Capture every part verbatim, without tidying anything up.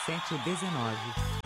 sete um nove.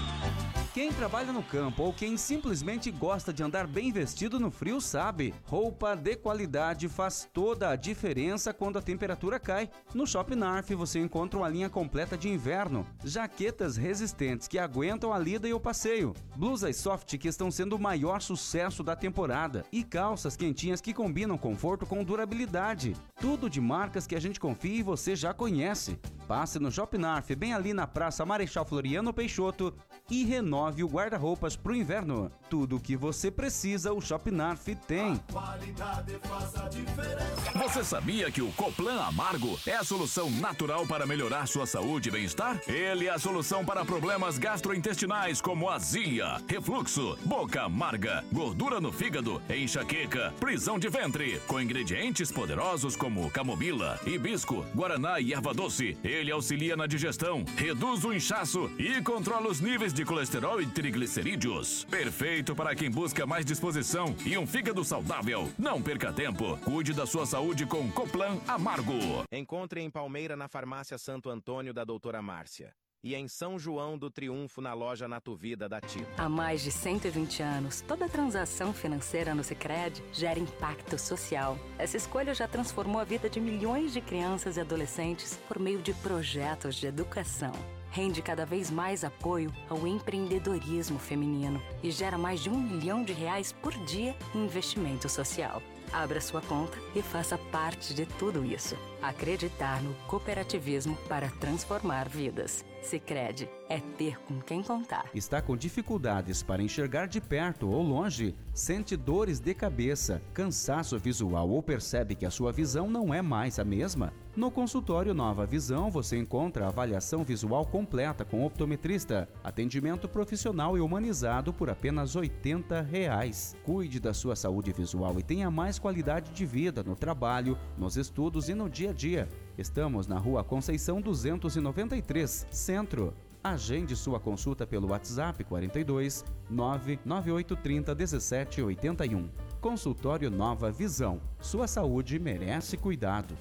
Quem trabalha no campo ou quem simplesmente gosta de andar bem vestido no frio sabe. Roupa de qualidade faz toda a diferença quando a temperatura cai. No Shopping Narf você encontra uma linha completa de inverno, jaquetas resistentes que aguentam a lida e o passeio, blusas soft que estão sendo o maior sucesso da temporada e calças quentinhas que combinam conforto com durabilidade. Tudo de marcas que a gente confia e você já conhece. Passe no Shopping Narf, bem ali na Praça Marechal Floriano Peixoto, e renove o guarda-roupas para o inverno. Tudo o que você precisa, o Shopping Narf tem. Qualidade faz a diferença. Você sabia que o Coplan Amargo é a solução natural para melhorar sua saúde e bem-estar? Ele é a solução para problemas gastrointestinais como azia, refluxo, boca amarga, gordura no fígado, enxaqueca, prisão de ventre. Com ingredientes poderosos como camomila, hibisco, guaraná e erva doce, ele auxilia na digestão, reduz o inchaço e controla os níveis de colesterol e triglicerídeos. Perfeito para quem busca mais disposição e um fígado saudável. Não perca tempo. Cuide da sua saúde com Coplan Amargo. Encontre em Palmeira na Farmácia Santo Antônio da doutora Márcia. E em São João do Triunfo na loja Natuvida da Tita. Há mais de cento e vinte anos, toda transação financeira no Sicredi gera impacto social. Essa escolha já transformou a vida de milhões de crianças e adolescentes por meio de projetos de educação. Rende cada vez mais apoio ao empreendedorismo feminino e gera mais de um milhão de reais por dia em investimento social. Abra sua conta e faça parte de tudo isso. Acreditar no cooperativismo para transformar vidas. Sicredi é ter com quem contar. Está com dificuldades para enxergar de perto ou longe? Sente dores de cabeça, cansaço visual ou percebe que a sua visão não é mais a mesma? No consultório Nova Visão você encontra avaliação visual completa com optometrista, atendimento profissional e humanizado por apenas oitenta reais. Cuide da sua saúde visual e tenha mais qualidade de vida no trabalho, nos estudos e no dia a dia. Estamos na Rua Conceição duzentos e noventa e três, Centro. Agende sua consulta pelo WhatsApp quarenta e dois, nove nove oito três zero, um sete oito um. Consultório Nova Visão. Sua saúde merece cuidado.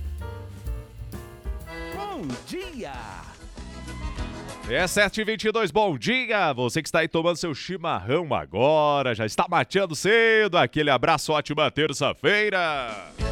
Bom dia! É sete e vinte e dois, bom dia! Você que está aí tomando seu chimarrão agora, já está mateando cedo. Aquele abraço, ótima terça-feira!